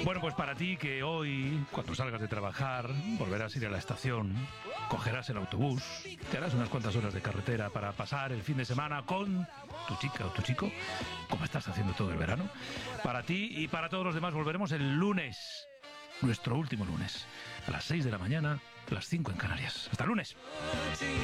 Bueno, pues para ti que hoy, cuando salgas de trabajar, volverás a ir a la estación, cogerás el autobús, te harás unas cuantas horas de carretera para pasar el fin de semana con tu chica o tu chico, como estás haciendo todo el verano. Para ti y para todos los demás volveremos el lunes, nuestro último lunes, a las 6 de la mañana, las 5 en Canarias. ¡Hasta el lunes!